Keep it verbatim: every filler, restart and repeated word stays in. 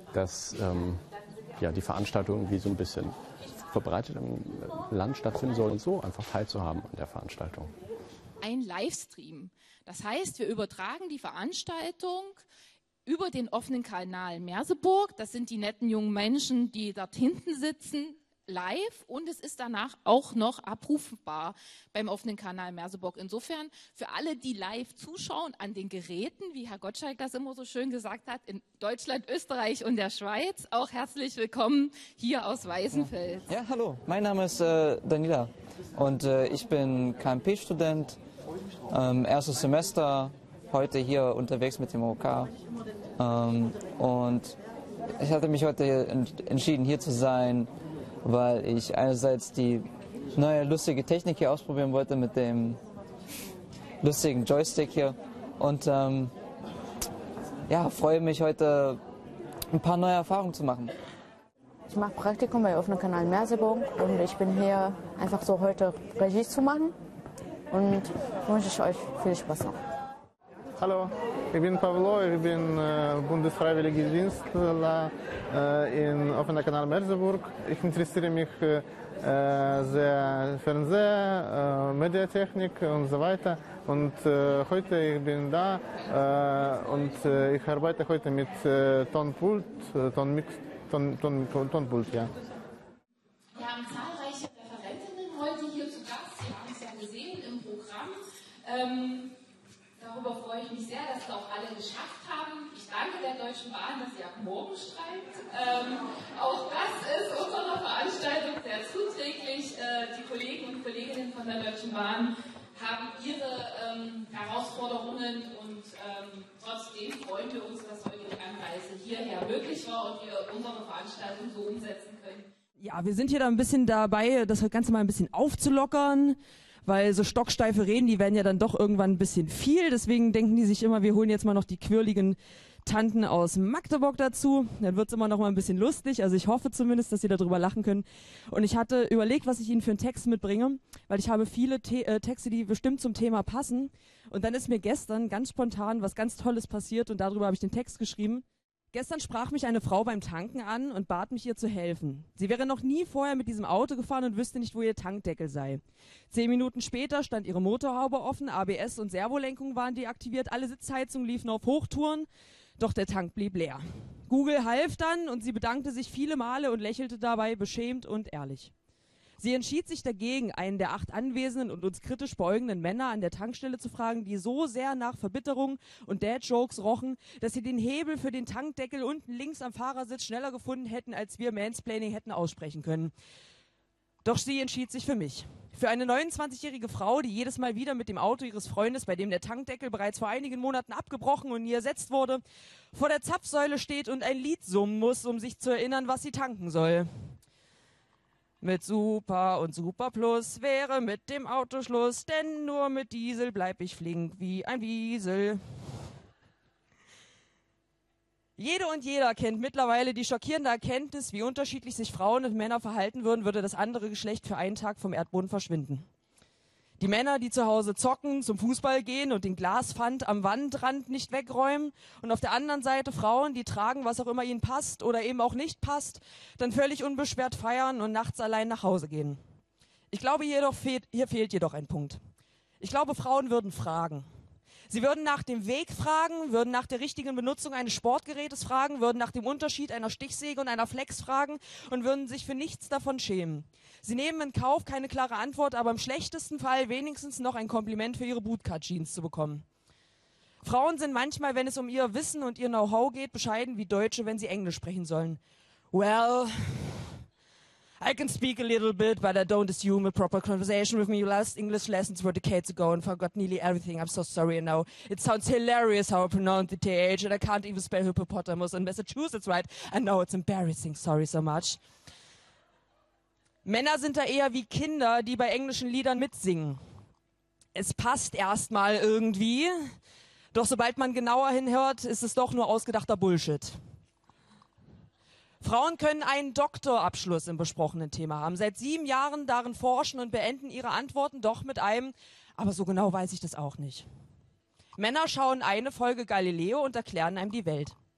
dass ähm, ja, die Veranstaltung irgendwie so ein bisschen verbreitet im Land stattfinden soll und so einfach teilzuhaben an der Veranstaltung. Ein Livestream. Das heißt, wir übertragen die Veranstaltung über den offenen Kanal Merseburg. Das sind die netten jungen Menschen, die dort hinten sitzen, live, und es ist danach auch noch abrufbar beim offenen Kanal Merseburg. Insofern für alle, die live zuschauen an den Geräten, wie Herr Gottschalk das immer so schön gesagt hat, in Deutschland, Österreich und der Schweiz, auch herzlich willkommen hier aus Weißenfels. Ja, hallo, mein Name ist äh, Daniela und äh, ich bin K M P-Student, ähm, erstes Semester, heute hier unterwegs mit dem O K. Ähm, und ich hatte mich heute ent entschieden, hier zu sein, weil ich einerseits die neue lustige Technik hier ausprobieren wollte mit dem lustigen Joystick hier und ähm, ja, freue mich heute ein paar neue Erfahrungen zu machen. Ich mache Praktikum bei offenen Kanal Merseburg und ich bin hier einfach so heute Regie zu machen und wünsche ich euch viel Spaß noch. Hallo, ich bin Pavlo, ich bin äh, Bundesfreiwilligendienstler äh, in offener Kanal Merseburg. Ich interessiere mich äh, sehr Fernseher, äh, Mediatechnik und so weiter. Und äh, heute ich bin da äh, und äh, ich arbeite heute mit äh, Tonpult, äh, Tonmix, Ton, Ton, Ton, Tonpult, ja. Wir haben zahlreiche Referentinnen heute hier zu Gast. Sie haben es ja gesehen im Programm. Ähm, Darüber freue ich mich sehr, dass es auch alle geschafft haben. Ich danke der Deutschen Bahn, dass sie ab morgen streikt. Ähm, auch das ist unserer Veranstaltung sehr zuträglich. Äh, die Kollegen und Kolleginnen von der Deutschen Bahn haben ihre ähm, Herausforderungen und ähm, trotzdem freuen wir uns, dass heute die Anreise hierher möglich war und wir unsere Veranstaltung so umsetzen können. Ja, wir sind hier da ein bisschen dabei, das Ganze mal ein bisschen aufzulockern. Weil so stocksteife Reden, die werden ja dann doch irgendwann ein bisschen viel. Deswegen denken die sich immer, wir holen jetzt mal noch die quirligen Tanten aus Magdeburg dazu. Dann wird es immer noch mal ein bisschen lustig. Also ich hoffe zumindest, dass Sie darüber lachen können. Und ich hatte überlegt, was ich Ihnen für einen Text mitbringe, weil ich habe viele Te äh, Texte, die bestimmt zum Thema passen. Und dann ist mir gestern ganz spontan was ganz Tolles passiert und darüber habe ich den Text geschrieben. Gestern sprach mich eine Frau beim Tanken an und bat mich, ihr zu helfen. Sie wäre noch nie vorher mit diesem Auto gefahren und wüsste nicht, wo ihr Tankdeckel sei. Zehn Minuten später stand ihre Motorhaube offen, A B S und Servolenkung waren deaktiviert, alle Sitzheizungen liefen auf Hochtouren, doch der Tank blieb leer. Google half dann und sie bedankte sich viele Male und lächelte dabei beschämt und ehrlich. Sie entschied sich dagegen, einen der acht anwesenden und uns kritisch beäugenden Männer an der Tankstelle zu fragen, die so sehr nach Verbitterung und Dad-Jokes rochen, dass sie den Hebel für den Tankdeckel unten links am Fahrersitz schneller gefunden hätten, als wir Mansplaining hätten aussprechen können. Doch sie entschied sich für mich. Für eine neunundzwanzigjährige Frau, die jedes Mal wieder mit dem Auto ihres Freundes, bei dem der Tankdeckel bereits vor einigen Monaten abgebrochen und nie ersetzt wurde, vor der Zapfsäule steht und ein Lied summen muss, um sich zu erinnern, was sie tanken soll. Mit Super und Super Plus wäre mit dem Auto Schluss, denn nur mit Diesel bleib ich flink wie ein Wiesel. Jede und jeder kennt mittlerweile die schockierende Erkenntnis, wie unterschiedlich sich Frauen und Männer verhalten würden, würde das andere Geschlecht für einen Tag vom Erdboden verschwinden. Die Männer, die zu Hause zocken, zum Fußball gehen und den Glaspfand am Wandrand nicht wegräumen. Und auf der anderen Seite Frauen, die tragen, was auch immer ihnen passt oder eben auch nicht passt, dann völlig unbeschwert feiern und nachts allein nach Hause gehen. Ich glaube, jedoch fehlt, hier fehlt jedoch ein Punkt. Ich glaube, Frauen würden fragen. Sie würden nach dem Weg fragen, würden nach der richtigen Benutzung eines Sportgerätes fragen, würden nach dem Unterschied einer Stichsäge und einer Flex fragen und würden sich für nichts davon schämen. Sie nehmen in Kauf, keine klare Antwort, aber im schlechtesten Fall wenigstens noch ein Kompliment für ihre Bootcut-Jeans zu bekommen. Frauen sind manchmal, wenn es um ihr Wissen und ihr Know-how geht, bescheiden wie Deutsche, wenn sie Englisch sprechen sollen. Well, I can speak a little bit, but I don't assume a proper conversation with me. Your last English lessons were decades ago and forgot nearly everything. I'm so sorry now. It sounds hilarious how I pronounce the T H and I can't even spell hippopotamus in Massachusetts right. I know it's embarrassing. Sorry so much. Männer sind da eher wie Kinder, die bei englischen Liedern mitsingen. Es passt erstmal irgendwie, doch sobald man genauer hinhört, ist es doch nur ausgedachter Bullshit. Frauen können einen Doktorabschluss im besprochenen Thema haben, seit sieben Jahren darin forschen und beenden ihre Antworten doch mit einem, aber so genau weiß ich das auch nicht. Männer schauen eine Folge Galileo und erklären einem die Welt.